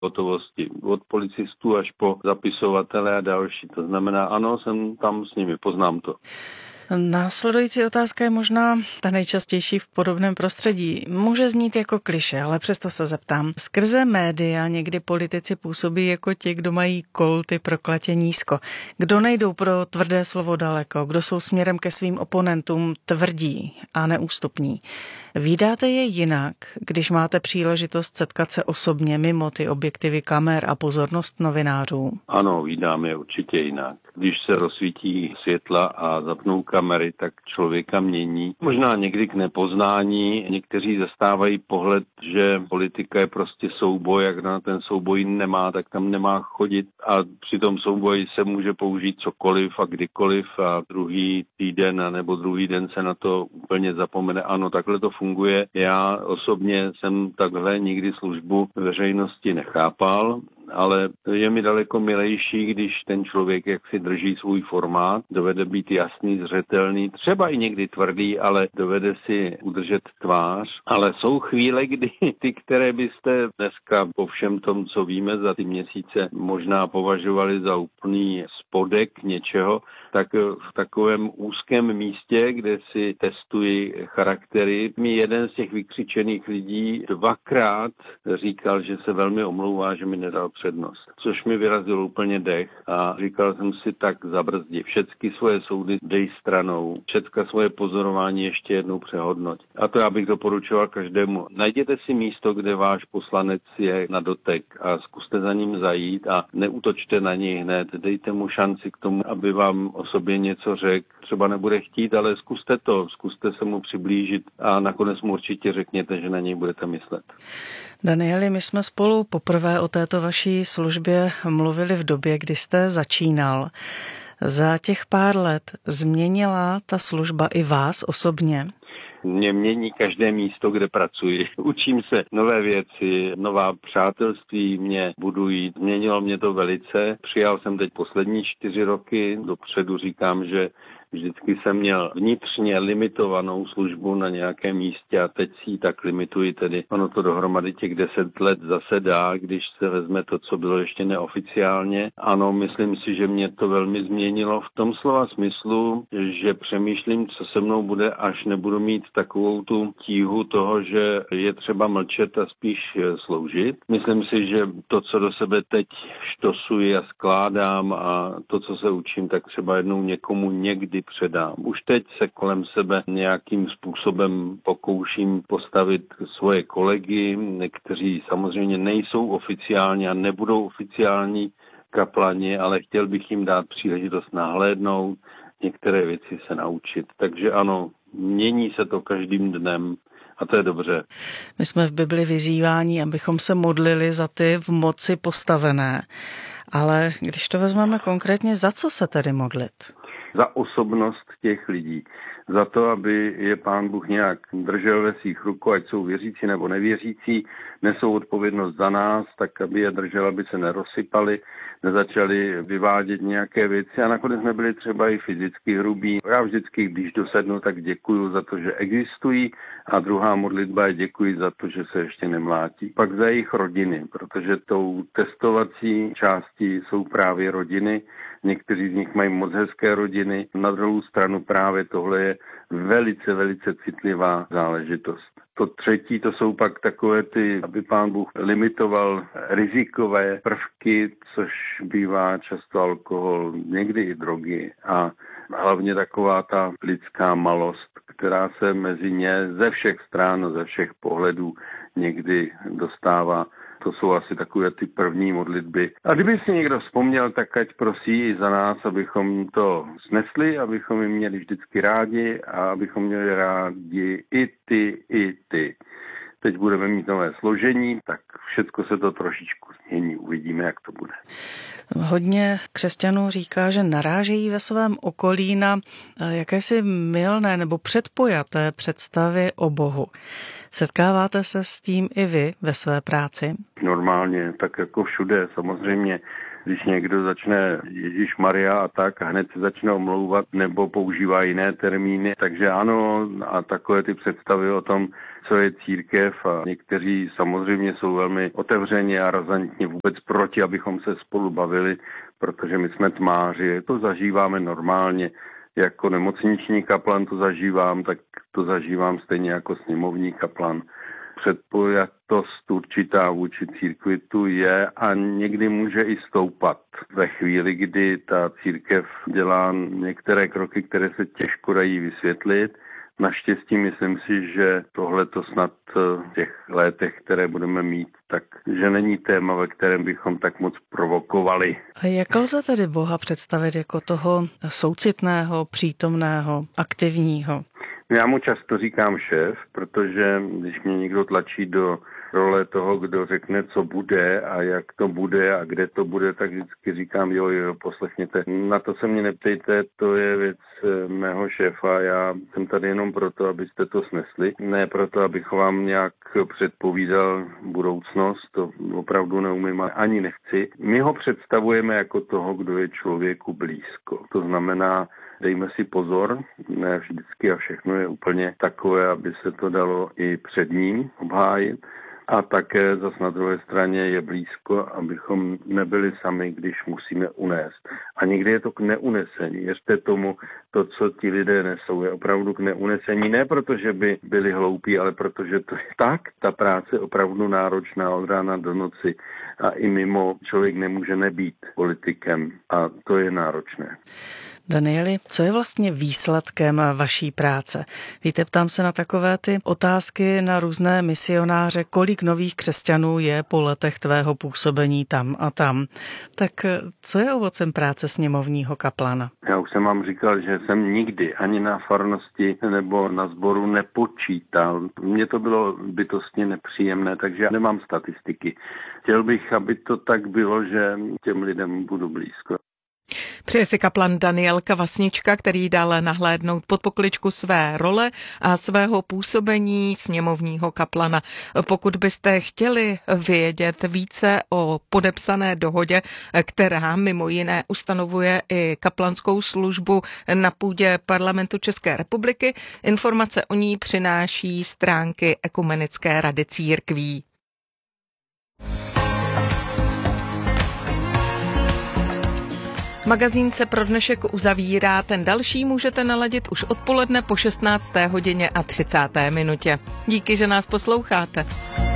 hotovosti. Od policistů až po zapisovatele a další. To znamená, ano, jsem tam s nimi, poznám to. Následující otázka je možná ta nejčastější v podobném prostředí. Může znít jako klišé, ale přesto se zeptám. Skrze média někdy politici působí jako ti, kdo mají kolty pro klatě nízko. Kdo nejdou pro tvrdé slovo daleko, kdo jsou směrem ke svým oponentům tvrdí a neústupní. Vídáte je jinak, když máte příležitost setkat se osobně mimo ty objektivy kamer a pozornost novinářů? Ano, vídám je určitě jinak. Když se rozsvítí světla a zapnou kamery, tak člověka mění. Možná někdy k nepoznání. Někteří zastávají pohled, že politika je prostě souboj, jak na ten souboj nemá, tak tam nemá chodit. A při tom souboji se může použít cokoliv a kdykoliv a druhý týden nebo druhý den se na to úplně zapomene. Ano, takhle to funguje. Já osobně jsem takhle nikdy službu veřejnosti nechápal, ale je mi daleko milejší, když ten člověk jak si drží svůj formát, dovede být jasný, zřetelný, třeba i někdy tvrdý, ale dovede si udržet tvář. Ale jsou chvíle, kdy ty, které byste dneska po všem tom, co víme za ty měsíce, možná považovali za úplný spodek něčeho, tak v takovém úzkém místě, kde si testují charaktery, mi jeden z těch vykřičených lidí dvakrát říkal, že se velmi omlouvá, že mi nedal přednost, což mi vyrazil úplně dech a říkal jsem si tak zabrzdi. Všechny svoje soudy dej stranou, všechna svoje pozorování ještě jednou přehodnoť. A to já bych doporučoval každému. Najděte si místo, kde váš poslanec je na dotek a zkuste za ním zajít a neútočte na něj hned. Dejte mu šanci k tomu, aby vám o sobě něco řekl. Třeba nebude chtít, ale zkuste se mu přiblížit a nakonec mu určitě řekněte, že na něj budete myslet. Danieli, my jsme spolu poprvé o této vaší službě mluvili v době, kdy jste začínal. Za těch pár let změnila ta služba i vás osobně? Mě mění každé místo, kde pracuji. Učím se nové věci, nová přátelství mě budují. Změnilo mě to velice. Přijal jsem teď poslední 4 roky. Dopředu říkám, že vždycky jsem měl vnitřně limitovanou službu na nějakém místě a teď si ji tak limituji, tedy ono to dohromady těch 10 let zase dá, když se vezme to, co bylo ještě neoficiálně. Ano, myslím si, že mě to velmi změnilo v tom slova smyslu, že přemýšlím, co se mnou bude, až nebudu mít takovou tu tíhu toho, že je třeba mlčet a spíš sloužit. Myslím si, že to, co do sebe teď štosuji a skládám a to, co se učím, tak třeba jednou někomu někdy předám. Už teď se kolem sebe nějakým způsobem pokouším postavit svoje kolegy, kteří samozřejmě nejsou oficiální a nebudou oficiální kaplani, ale chtěl bych jim dát příležitost nahlédnout, některé věci se naučit. Takže ano, mění se to každým dnem. A to je dobře. My jsme v Bibli vyzýváni, abychom se modlili za ty v moci postavené. Ale když to vezmeme konkrétně, za co se tedy modlit? Za osobnost těch lidí. Za to, aby je Pán Bůh nějak držel ve svých rukou, ať jsou věřící nebo nevěřící, nesou odpovědnost za nás, tak aby je držel, aby se nerozsypali, nezačali vyvádět nějaké věci a nakonec jsme byli třeba i fyzicky hrubí. Já vždycky, když dosednu, tak děkuju za to, že existují a druhá modlitba je děkuji za to, že se ještě nemlátí. Pak za jejich rodiny, protože tou testovací částí jsou právě rodiny. Někteří z nich mají moc hezké rodiny. Na druhou stranu právě tohle je velice, velice citlivá záležitost. To třetí, to jsou pak takové ty, aby Pán Bůh limitoval rizikové prvky, což bývá často alkohol, někdy i drogy a hlavně taková ta lidská malost, která se mezi ně ze všech stran, ze všech pohledů někdy dostává. To jsou asi takové ty první modlitby. A kdyby si někdo vzpomněl, tak ať prosí i za nás, abychom to snesli, abychom je měli vždycky rádi a abychom měli rádi i ty. Teď budeme mít nové složení, tak všechno se to trošičku změní. Uvidíme, jak to bude. Hodně křesťanů říká, že narážejí ve svém okolí na jakési mylné nebo předpojaté představy o Bohu. Setkáváte se s tím i vy ve své práci? Normálně, tak jako všude, samozřejmě. Když někdo začne Ježíš Maria a tak a hned se začne omlouvat nebo používá jiné termíny. Takže ano, a takové ty představy o tom, co je církev, a někteří samozřejmě jsou velmi otevřeně a razantně vůbec proti, abychom se spolu bavili, protože my jsme tmáři, to zažíváme normálně. Jako nemocniční kaplan to zažívám, tak to zažívám stejně jako sněmovní kaplan. Předpojatost určitá vůči církvi tu je a někdy může i stoupat. Ve chvíli, kdy ta církev dělá některé kroky, které se těžko dají vysvětlit, naštěstí myslím si, že tohle to snad v těch létech, které budeme mít, takže není téma, ve kterém bychom tak moc provokovali. A jak lze tedy Boha představit jako toho soucitného, přítomného, aktivního? Já mu často říkám šéf, protože když mě někdo tlačí do role toho, kdo řekne, co bude a jak to bude a kde to bude, tak vždycky říkám, jo, poslechněte. Na to se mě neptejte, to je věc mého šéfa, já jsem tady jenom proto, abyste to snesli, ne proto, abych vám nějak předpovídal budoucnost, to opravdu neumím ani nechci. My ho představujeme jako toho, kdo je člověku blízko. To znamená, dejme si pozor, ne vždycky a všechno je úplně takové, aby se to dalo i před ním obhájit. A také zas na druhé straně je blízko, abychom nebyli sami, když musíme unést. A někdy je to k neunesení. Věřte tomu, to, co ti lidé nesou, je opravdu k neunesení. Ne proto, že by byli hloupí, ale protože to je tak. Ta práce je opravdu náročná od rána do noci. A i mimo člověk nemůže nebýt politikem. A to je náročné. Danieli, co je vlastně výsledkem vaší práce? Víte, ptám se na takové ty otázky na různé misionáře, kolik nových křesťanů je po letech tvého působení tam a tam. Tak co je ovocem práce sněmovního kaplana? Já už jsem vám říkal, že jsem nikdy ani na farnosti nebo na sboru nepočítal. Mně to bylo bytostně nepříjemné, takže já nemám statistiky. Chtěl bych, aby to tak bylo, že těm lidem budu blízko. Přeje si kaplan Daniel Kvasnička, který dal nahlédnout pod pokličku své role a svého působení sněmovního kaplana. Pokud byste chtěli vědět více o podepsané dohodě, která mimo jiné ustanovuje i kaplanskou službu na půdě Parlamentu České republiky, informace o ní přináší stránky Ekumenické rady církví. Magazín se pro dnešek uzavírá, ten další můžete naladit už odpoledne po 16. hodině a 30. minutě. Díky, že nás posloucháte.